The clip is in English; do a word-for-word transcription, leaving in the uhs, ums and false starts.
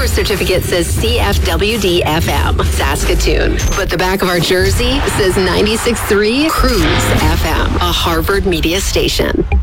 birth certificate says C F W D F M, Saskatoon. But the back of our jersey says ninety-six point three Cruise F M, a Harvard media station.